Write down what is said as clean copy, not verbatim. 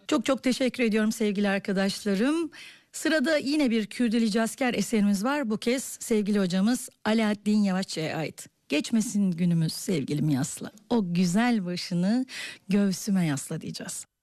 Çok çok teşekkür ediyorum sevgili arkadaşlarım. Sırada yine bir Kürdili Cazker eserimiz var. Bu kez sevgili hocamız Alaaddin Yavaşçı'ya ait. Geçmesin günümüz sevgilim yasla. O güzel başını göğsüme yasla diyeceğiz.